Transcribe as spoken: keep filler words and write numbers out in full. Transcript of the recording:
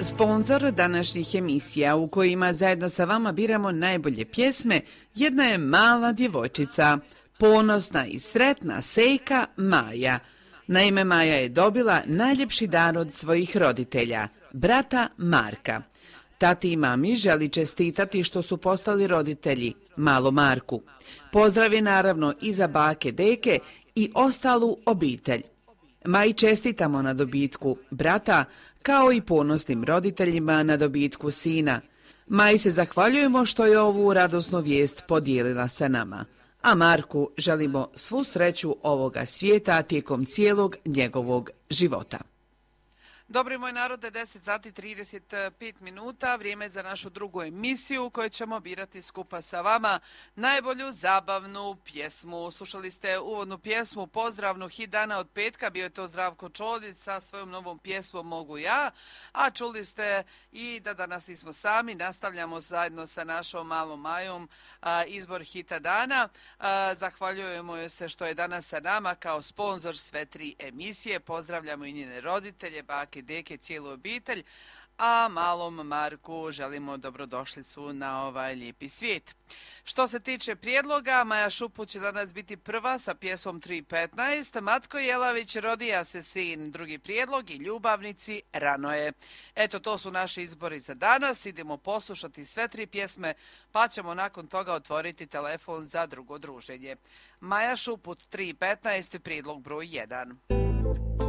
Sponzor današnjih emisija u kojima zajedno sa vama biramo najbolje pjesme jedna je mala djevojčica, ponosna i sretna Sejka Maja. Naime, Maja je dobila najljepši dar od svojih roditelja, brata Marka. Tati i mami želi čestitati što su postali roditelji, malo Marku. Pozdrav je naravno i za bake, deke i ostalu obitelj. Maji čestitamo na dobitku brata, kao i ponosnim roditeljima na dobitku sina. Maji se zahvaljujemo što je ovu radosnu vijest podijelila sa nama. A Marku želimo svu sreću ovoga svijeta tijekom cijelog njegovog života. Dobri moj narode, deset sati trideset pet minuta, vrijeme za našu drugu emisiju koju ćemo birati skupa sa vama najbolju zabavnu pjesmu. Slušali ste uvodnu pjesmu, pozdravnu hit dana od petka, bio je to Zdravko Čolić sa svojom novom pjesmom Mogu ja, a čuli ste i da danas nismo sami, nastavljamo zajedno sa našom malom Majom a, izbor hita dana. A, zahvaljujemo joj se što je danas sa nama kao sponzor sve tri emisije, pozdravljamo i njene roditelje, bake, deke, cijelu obitelj, a malom Marku želimo dobrodošlicu na ovaj lijepi svijet. Što se tiče prijedloga, Maja Šupu će danas biti prva sa pjesmom tri petnaest, Matko Jelavić, Rodija se sin, drugi prijedlog i Ljubavnici, Rano je. Eto, to su naši izbori za danas, idemo poslušati sve tri pjesme, pa ćemo nakon toga otvoriti telefon za drugo druženje. Maja Šuput tri petnaest, prijedlog broj jedan.